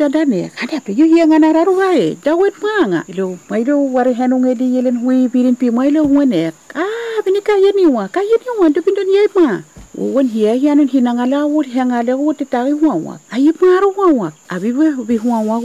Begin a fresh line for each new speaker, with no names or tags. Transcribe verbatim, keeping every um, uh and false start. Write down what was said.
ta dane kada pe yu yang ana raru hai jawet manga ilo mailo wari hanu ngedi yelen hui pirin pi mailo ngene ah bini ka yeni wa ka yeni wa to pindon yai ma won hiya hianin hinangala wut hangala wut tari wa wa ayi maru wa wa abi bi wa wa